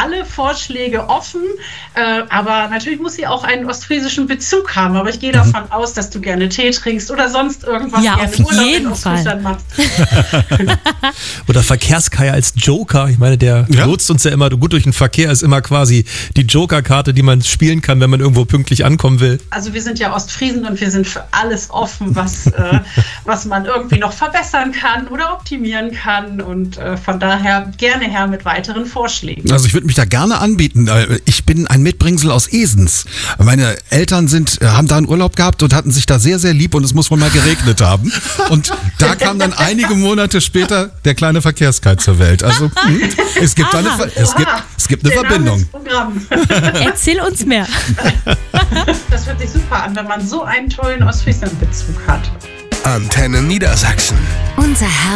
alle Vorschläge offen, aber natürlich muss sie auch einen ostfriesischen Bezug haben. Aber ich gehe davon aus, dass du gerne Tee trinkst oder sonst irgendwas Ja, gerne auf Urlaub in jeden Ostfriesland machst. Oder Verkehrskaya als Joker. Ich meine, der lotst uns ja immer gut durch den Verkehr, ist immer quasi die Joker-Karte, die man spielen kann, wenn man irgendwo pünktlich ankommen will. Also wir sind ja Ostfriesen und wir sind für alles offen, was man irgendwie noch verbessern kann oder optimieren kann. Und von daher gerne her mit weiteren Vorschlägen. Also ich würde mich da gerne anbieten. Ich bin ein Mitbringsel aus Esens. Meine Eltern haben da einen Urlaub gehabt und hatten sich da sehr, sehr lieb und es muss wohl mal geregnet haben. Und da kam dann einige Monate später der kleine Verkehrskite zur Welt. Also es gibt eine Verbindung. Erzähl uns mehr. Das hört sich super an, wenn man so einen tollen Ostfriesland-Bezug hat. Antenne Niedersachsen. Unser Herz